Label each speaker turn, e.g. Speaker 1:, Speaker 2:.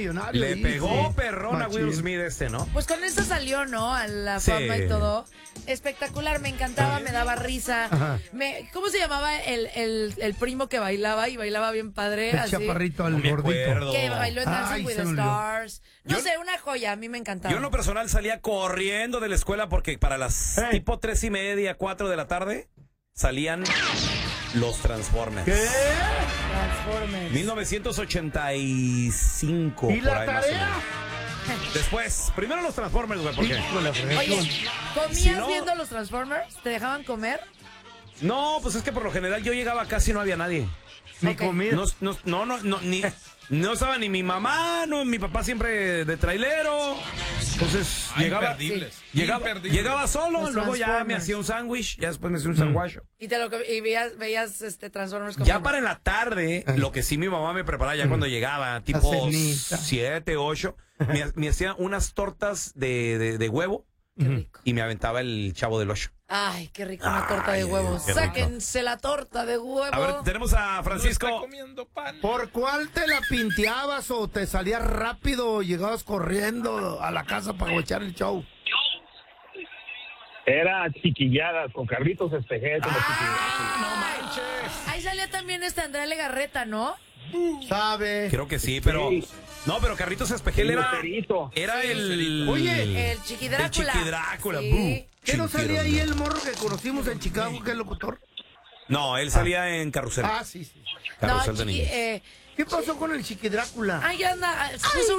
Speaker 1: millonario.
Speaker 2: Le pegó perrón a Will
Speaker 1: Machín.
Speaker 2: Smith ¿no?
Speaker 3: Pues con eso salió, ¿no? A la
Speaker 2: Sí.
Speaker 3: fama y todo. Espectacular, me encantaba, me daba risa.
Speaker 1: Ajá.
Speaker 3: ¿Cómo se llamaba el primo que bailaba y bailaba bien padre?
Speaker 1: El
Speaker 3: así?
Speaker 1: chaparrito, el
Speaker 2: No me
Speaker 1: gordito.
Speaker 2: acuerdo.
Speaker 3: Que bailó en Dancing
Speaker 1: Ay,
Speaker 3: with
Speaker 1: se
Speaker 3: the
Speaker 1: me olvidó.
Speaker 3: Stars. No
Speaker 2: Yo-
Speaker 3: sé, una joya, a mí me encantaba.
Speaker 2: Yo en lo personal salía corriendo de la escuela porque para las tipo 3:30, 4 de la tarde salían los Transformers.
Speaker 1: ¿Qué?
Speaker 3: Transformers.
Speaker 2: 1985.
Speaker 1: ¿Y
Speaker 2: por
Speaker 1: la
Speaker 2: ahí más o
Speaker 1: tarea?
Speaker 2: menos. Después, primero los Transformers, güey, ¿por qué?
Speaker 1: Híjole, fregón.
Speaker 3: Oye, ¿comías
Speaker 2: Si no-
Speaker 3: viendo los Transformers? ¿Te dejaban comer?
Speaker 2: No, pues es que por lo general yo llegaba casi no había nadie.
Speaker 1: Ni
Speaker 3: Ok.
Speaker 1: comida.
Speaker 2: No estaba ni mi mamá, no, mi papá siempre de trailero. Entonces
Speaker 4: Imperdibles.
Speaker 2: llegaba solo,
Speaker 3: Los
Speaker 2: luego ya me
Speaker 3: Transformers.
Speaker 2: hacía un sándwich, ya después me hacía un sanguacho.
Speaker 3: Y veías Transformers como
Speaker 2: Ya para en la tarde, lo que sí mi mamá me preparaba ya cuando llegaba, tipo
Speaker 1: cenita.
Speaker 2: 7, 8, me hacía unas tortas de huevo
Speaker 3: Qué rico.
Speaker 2: y me aventaba el Chavo del Ocho.
Speaker 3: Ay, qué rico una torta de huevo.
Speaker 2: qué rico.
Speaker 3: Sáquense la torta de huevo.
Speaker 2: A ver, tenemos a Francisco.
Speaker 4: Está comiendo pan.
Speaker 1: ¿Por cuál te la pinteabas o te salías rápido o llegabas corriendo a la casa para echar el show?
Speaker 5: Era chiquilladas con Carlitos Espejel. Como
Speaker 3: Ahí salía también Andrea Legarreta, ¿no?
Speaker 1: ¿Sabe?
Speaker 2: Creo que sí, pero...
Speaker 5: Sí.
Speaker 2: No, pero Carlitos Espejel
Speaker 5: El
Speaker 2: era
Speaker 5: Lucerito.
Speaker 2: el...
Speaker 1: Oye,
Speaker 3: El Chiqui Drácula.
Speaker 2: El Chiqui Drácula,
Speaker 3: Sí.
Speaker 2: buh.
Speaker 1: ¿Qué no salía ahí
Speaker 2: Chiquitero.
Speaker 1: el morro que conocimos en Chicago, que es locutor?
Speaker 2: No, él salía en Carrusel.
Speaker 1: Ah, sí, sí.
Speaker 2: Carrusel
Speaker 3: No,
Speaker 2: de
Speaker 3: Chiqui,
Speaker 2: niños.
Speaker 1: ¿Qué pasó con el Chiqui Drácula?
Speaker 3: Ay, anda, se puso